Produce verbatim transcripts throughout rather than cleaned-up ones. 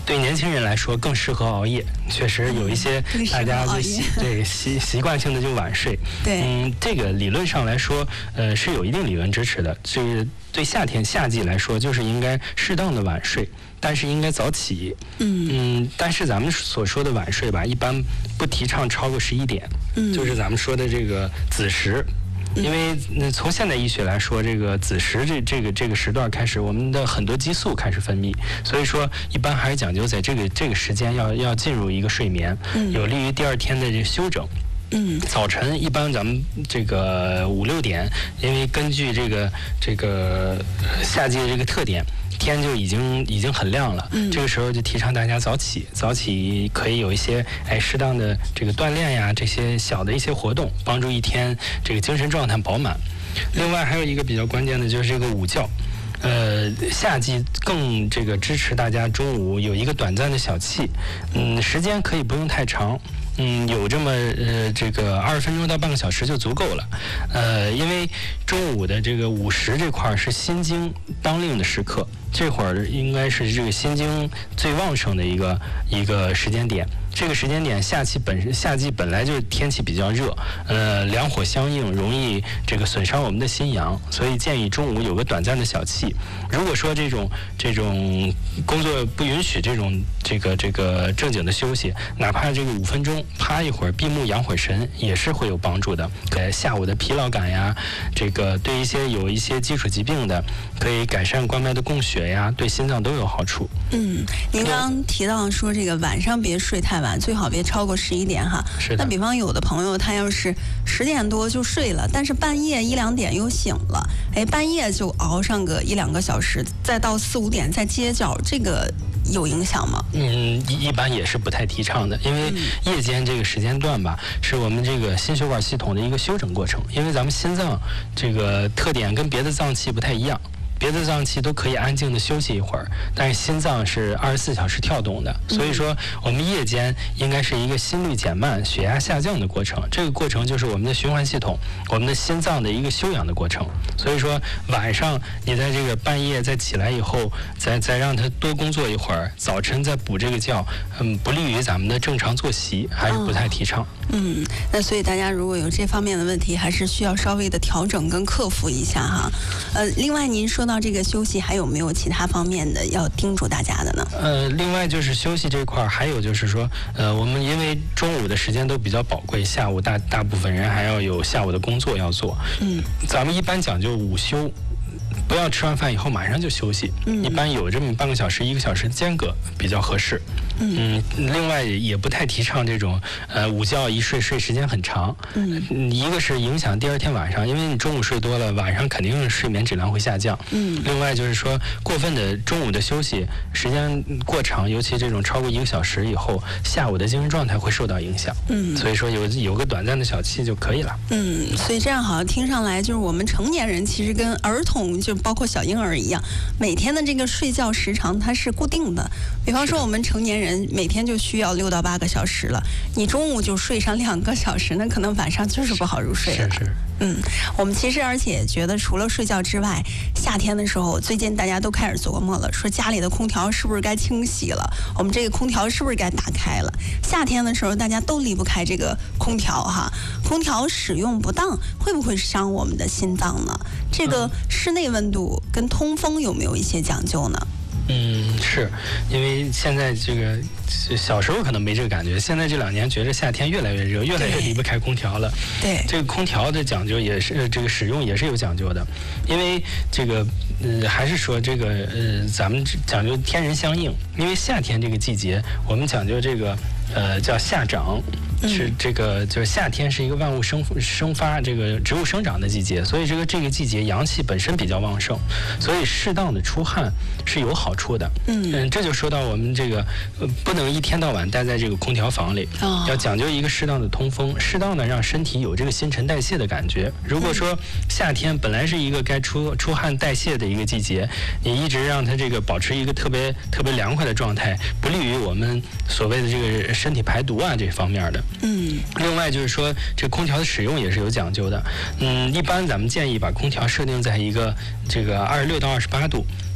对年轻人来说更适合熬夜，确实有一些大家就习对习习惯性的就晚睡。 对， 嗯，这个理论上来说，呃，是有一定理论支持的。这个对夏天夏季来说，就是应该适当的晚睡，但是应该早起。 嗯嗯，但是咱们所说的晚睡吧，一般不提倡超过十一点， 嗯， 就是咱们说的这个子时。因为从现代医学来说，这个子时这这个这个时段开始，我们的很多激素开始分泌，所以说一般还是讲究在这个这个时间要要进入一个睡眠，有利于第二天的这个休整。 嗯， 早晨一般咱们这个五六点，因为根据这个这个夏季的这个特点，天就已经已经很亮了。嗯，这个时候就提倡大家早起，早起可以有一些哎适当的这个锻炼呀，这些小的一些活动，帮助一天这个精神状态饱满。另外还有一个比较关键的就是这个午觉。呃，夏季更这个支持大家中午有一个短暂的小憩，嗯，时间可以不用太长。嗯，有这么呃这个二十分钟到半个小时就足够了，呃，因为中午的这个午时这块是心经当令的时刻，这会儿应该是这个心经最旺盛的一个一个时间点。这个时间点，夏季本身夏季本来就天气比较热，呃，两火相应，容易这个损伤我们的心阳，所以建议中午有个短暂的小憩。如果说这种这种工作不允许这种这个这个正经的休息，哪怕这个五分钟趴一会儿，闭目养会神，也是会有帮助的。给下午的疲劳感呀，这个对一些有一些基础疾病的，可以改善冠脉的供血呀，对心脏都有好处。 嗯，您刚刚提到说这个晚上别睡太晚，最好别超过十一点哈。 是的。 那比方有的朋友他要是十点多就睡了，但是半夜一两点又醒了，哎，半夜就熬上个一两个小时，再到四五点再接觉，这个有影响吗？ 嗯，一般也是不太提倡的，因为夜间这个时间段吧，是我们这个心血管系统的一个休整过程。因为咱们心脏这个特点跟别的脏器不太一样。别的脏器都可以安静的休息一会儿，但是心脏是二十四小时跳动的，所以说我们夜间应该是一个心率减慢、血压下降的过程。这个过程就是我们的循环系统、我们的心脏的一个休养的过程。所以说晚上你在这个半夜再起来以后，再再让他多工作一会儿，早晨再补这个觉，嗯，不利于咱们的正常作息，还是不太提倡。 嗯，那所以大家如果有这方面的问题，还是需要稍微的调整跟克服一下哈。呃，另外您说到这个休息，还有没有其他方面的要叮嘱大家的呢？ 呃，另外就是休息这块儿，还有就是说，呃，我们因为中午的时间都比较宝贵，下午大大部分人还要有下午的工作要做。嗯，咱们一般讲究午休。不要吃完饭以后马上就休息，嗯、一般有这么半个小时、一个小时的间隔比较合适。嗯，嗯另外也不太提倡这种呃午觉一睡睡时间很长。嗯，一个是影响第二天晚上，因为你中午睡多了，晚上肯定睡眠质量会下降。嗯，另外就是说过分的中午的休息时间过长，尤其这种超过一个小时以后，下午的精神状态会受到影响。嗯，所以说有有个短暂的小憩就可以了。 嗯，所以这样好像听上来就是我们成年人其实跟儿童就包括小婴儿一样，每天的这个睡觉时长它是固定的。比方说我们成年人每天就需要六到八个小时了，你中午就睡上两个小时，那可能晚上就是不好入睡了。 是是。 嗯，我们其实而且觉得除了睡觉之外，夏天的时候，最近大家都开始琢磨了，说家里的空调是不是该清洗了，我们这个空调是不是该打开了。夏天的时候大家都离不开这个空调哈，空调使用不当会不会伤我们的心脏呢？这个室内温度跟通风有没有一些讲究呢？ 嗯，是因为现在这个小时候可能没这个感觉，现在这两年觉得夏天越来越热，越来越离不开空调了。 对， 这个空调的讲究也是，这个使用也是有讲究的，因为这个呃，还是说这个呃，咱们讲究天人相应，因为夏天这个季节，我们讲究这个呃叫夏长。是这个，就是夏天是一个万物生生发、这个植物生长的季节，所以这个这个季节阳气本身比较旺盛，所以适当的出汗是有好处的。嗯嗯，这就说到我们这个呃，不能一天到晚待在这个空调房里，哦、要讲究一个适当的通风，适当的让身体有这个新陈代谢的感觉。如果说夏天本来是一个该出出汗代谢的一个季节，你一直让它这个保持一个特别特别凉快的状态，不利于我们所谓的这个身体排毒啊这方面的。嗯，另外就是说，这空调的使用也是有讲究的。嗯，一般咱们建议把空调设定在一个这个二十六到二十八度，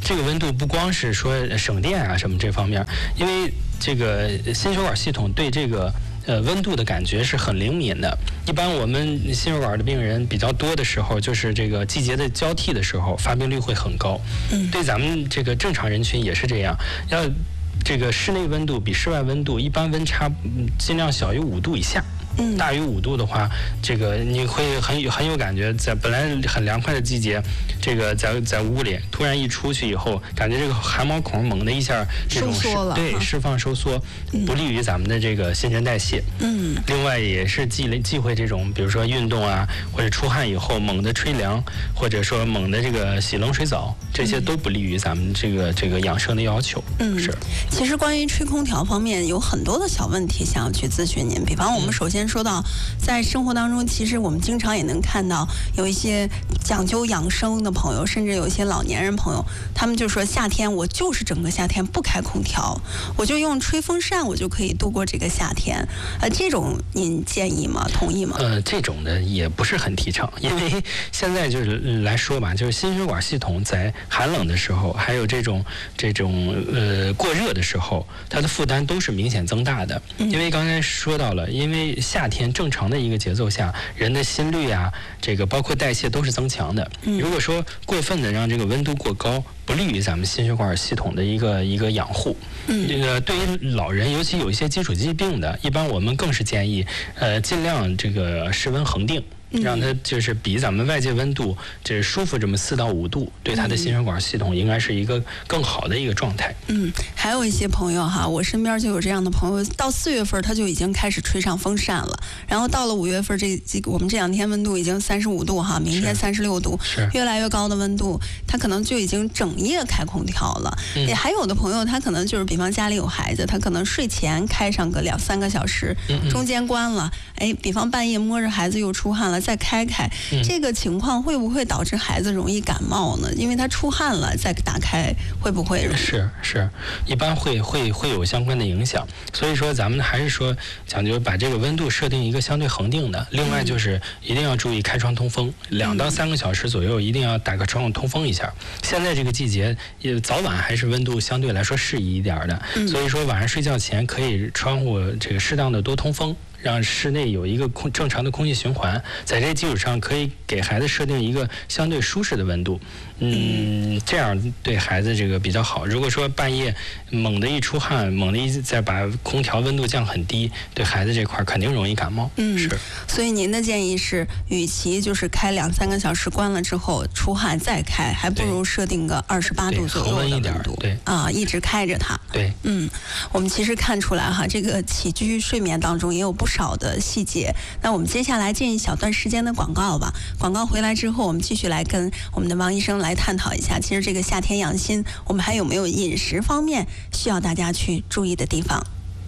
这个温度不光是说省电啊什么这方面，因为这个心血管系统对这个呃温度的感觉是很灵敏的。一般我们心血管的病人比较多的时候，就是这个季节的交替的时候，发病率会很高。嗯，对咱们这个正常人群也是这样，要这个室内温度比室外温度一般温差尽量小于五度以下。嗯，大于五度的话，这个你会很有很有感觉，在本来很凉快的季节，这个在在屋里突然一出去以后，感觉这个汗毛孔猛的一下这种收缩了， 对，释放收缩，不利于咱们的这个新陈代谢。嗯，另外也是忌忌讳这种，比如说运动啊，或者出汗以后猛的吹凉，或者说猛的这个洗冷水澡，这些都不利于咱们这个这个养生的要求。嗯，是。 其实关于吹空调方面，有很多的小问题想要去咨询您，比方我们首先说到，在生活当中，其实我们经常也能看到有一些讲究养生的朋友，甚至有一些老年人朋友，他们就说夏天我就是整个夏天不开空调，我就用吹风扇，我就可以度过这个夏天。呃，这种您建议吗？同意吗？ 呃，这种的也不是很提倡，因为现在就是来说吧，就是心血管系统在寒冷的时候，还有这种这种呃过热的时候，它的负担都是明显增大的。因为刚才说到了，因为夏天正常的一个节奏下，人的心率啊，这个包括代谢都是增强的。如果说过分的让这个温度过高，不利于咱们心血管系统的一个一个养护。嗯，这个对于老人，尤其有一些基础疾病的，一般我们更是建议，呃，尽量这个室温恒定。让它就是比咱们外界温度这舒服这么四到五度，对他的心血管系统应该是一个更好的一个状态。 嗯，还有一些朋友哈，我身边就有这样的朋友，到四月份他就已经开始吹上风扇了，然后到了五月份这这我们这两天温度已经三十五度哈，明天三十六度，越来越高的温度，他可能就已经整夜开空调了。嗯、也还有的朋友他可能就是比方家里有孩子，他可能睡前开上个两三个小时，嗯、中间关了，哎，比方半夜摸着孩子又出汗了。再开开，嗯、这个情况会不会导致孩子容易感冒呢？因为他出汗了，再打开会不会？ 是是，一般会会会有相关的影响。所以说，咱们还是说讲究把这个温度设定一个相对恒定的。另外就是一定要注意开窗通风，两、嗯、到三个小时左右一定要打个窗户通风一下。现在这个季节也早晚还是温度相对来说适宜一点的，嗯、所以说晚上睡觉前可以窗户这个适当的多通风。让室内有一个空正常的空气循环，在这基础上可以给孩子设定一个相对舒适的温度，嗯，这样对孩子这个比较好。如果说半夜猛地一出汗，猛地一再把空调温度降很低，对孩子这块肯定容易感冒。 嗯，是。所以您的建议是，与其就是开两三个小时关了之后出汗再开，还不如设定个二十八度左右的温度， 对啊，一直开着它。 对， 嗯，我们其实看出来哈，这个起居睡眠当中也有不少少的细节。那我们接下来进一小段时间的广告吧。广告回来之后，我们继续来跟我们的王医生来探讨一下，其实这个夏天养心，我们还有没有饮食方面需要大家去注意的地方？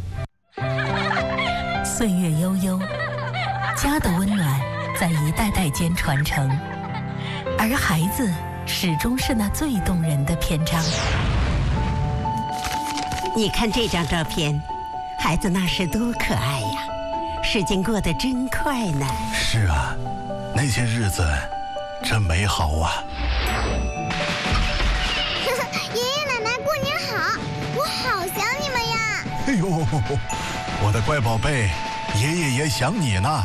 岁月悠悠，家的温暖在一代代间传承，而孩子始终是那最动人的篇章。 你看这张照片，孩子那时多可爱呀，时间过得真快呢。 是啊，那些日子真美好啊。 爷爷奶奶过年好，我好想你们呀。 哎呦，我的乖宝贝，爷爷也想你呢。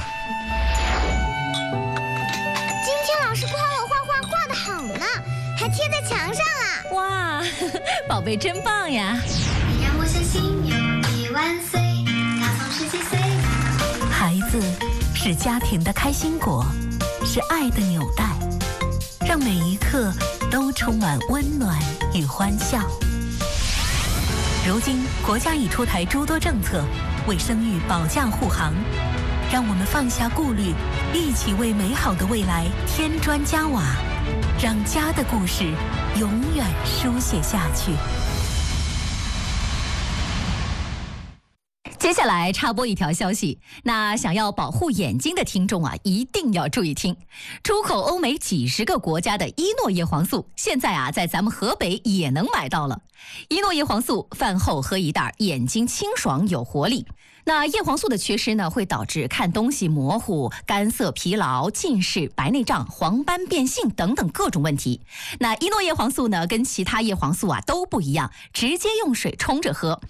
今天老师夸我画画画得好呢，还贴在墙上了。 哇，呵呵，宝贝真棒呀。 你让我相信有你万岁，他从十七岁。 孩子是家庭的开心果，是爱的纽带，让每一刻都充满温暖与欢笑。如今国家已出台诸多政策，为生育保驾护航，让我们放下顾虑，一起为美好的未来添砖加瓦，让家的故事永远书写下去。 接下来插播一条消息，那想要保护眼睛的听众啊，一定要注意听。出口欧美几十个国家的伊诺叶黄素，现在啊在咱们河北也能买到了。伊诺叶黄素饭后喝一袋，眼睛清爽有活力。那叶黄素的缺失呢，会导致看东西模糊、干涩、疲劳、近视、白内障、黄斑变性等等各种问题。那伊诺叶黄素呢，跟其他叶黄素啊都不一样，直接用水冲着喝，